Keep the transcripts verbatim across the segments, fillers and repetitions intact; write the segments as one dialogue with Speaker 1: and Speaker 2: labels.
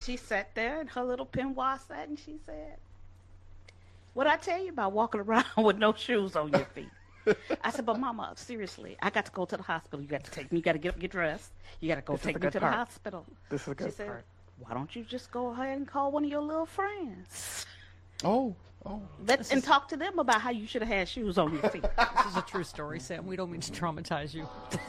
Speaker 1: She sat there in her little peignoir set, and she said, "What I tell you about walking around with no shoes on your feet?" I said, "But Mama, seriously, I got to go to the hospital. You got to take me. You got to get up, get dressed. You got to go
Speaker 2: This is
Speaker 1: take
Speaker 2: the
Speaker 1: me
Speaker 2: good
Speaker 1: to
Speaker 2: part.
Speaker 1: the hospital."
Speaker 2: This is a good
Speaker 1: She said,
Speaker 2: part.
Speaker 1: "Why don't you just go ahead and call one of your little friends
Speaker 3: Oh, oh.
Speaker 1: Let, and talk to them about how you should have had shoes on your feet?"
Speaker 4: This is a true story, Sam. We don't mean to traumatize you.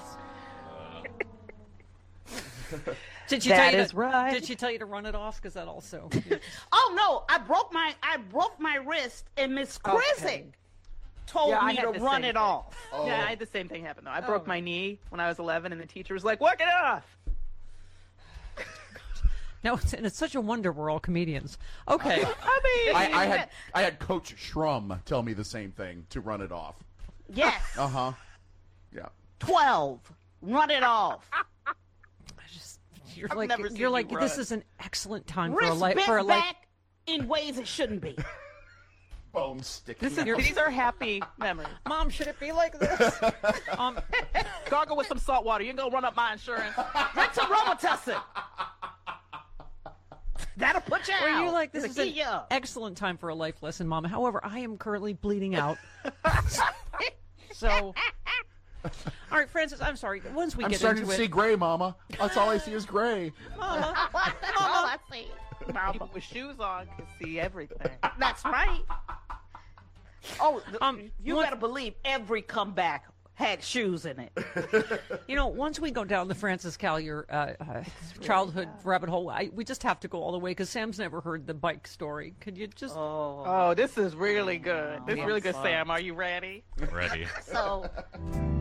Speaker 4: Did she
Speaker 2: That
Speaker 4: tell you
Speaker 2: is
Speaker 4: to,
Speaker 2: right.
Speaker 4: Did she tell you to run it off? Because that also.
Speaker 1: Oh no, I broke my I broke my wrist, and Miss Krizik
Speaker 2: Okay.
Speaker 1: told
Speaker 2: Yeah, I
Speaker 1: me
Speaker 2: had
Speaker 1: to
Speaker 2: the
Speaker 1: run
Speaker 2: same
Speaker 1: it
Speaker 2: thing.
Speaker 1: off.
Speaker 3: Oh.
Speaker 2: Yeah, I had the same thing happen though. I
Speaker 4: Oh.
Speaker 2: broke my knee when I was eleven, and the teacher was like, "Work it off."
Speaker 4: No, it's, and it's such a wonder we're all comedians. Okay.
Speaker 2: I mean,
Speaker 3: I, I had I had Coach Schrum tell me the same thing to run it off.
Speaker 1: Yes,
Speaker 3: Uh huh. Yeah.
Speaker 1: twelve, run it off.
Speaker 4: I just, you're
Speaker 2: I've
Speaker 4: like,
Speaker 2: never seen
Speaker 4: you're
Speaker 2: you
Speaker 4: like, this
Speaker 2: run.
Speaker 4: is an excellent time for a
Speaker 1: Wrist
Speaker 4: life.
Speaker 1: bent
Speaker 4: For a life.
Speaker 1: back in ways it shouldn't be.
Speaker 3: Bone sticking.
Speaker 2: this is,
Speaker 3: out.
Speaker 2: these are happy memories.
Speaker 4: Mom, should it be like this? um,
Speaker 2: Gargle with some salt water. You can go run up my insurance.
Speaker 1: Drink some Robitussin. That'll put you out.
Speaker 4: Were you like, this is
Speaker 1: It'll
Speaker 4: an
Speaker 1: get you up.
Speaker 4: excellent time for a life lesson, Mom. However, I am currently bleeding out. So, all right, Francis, I'm sorry. Once we
Speaker 3: I'm
Speaker 4: get
Speaker 3: starting
Speaker 4: into
Speaker 3: to
Speaker 4: it,
Speaker 3: see gray, Mama. That's all I see is gray.
Speaker 4: Mama,
Speaker 1: All I see.
Speaker 2: People with shoes on can see everything.
Speaker 1: That's right. Oh, the,
Speaker 4: Um,
Speaker 1: you
Speaker 4: what-
Speaker 1: better believe every comeback had shoes in it.
Speaker 4: you know, once we go down the Francis Callier uh, uh, childhood rabbit hole, I, we just have to go all the way because Sam's never heard the bike story. Could you just?
Speaker 1: Oh,
Speaker 2: Oh, this is really good. This is
Speaker 1: I'm
Speaker 2: really good,
Speaker 1: sorry.
Speaker 2: Sam. Are you ready?
Speaker 5: Ready.
Speaker 1: so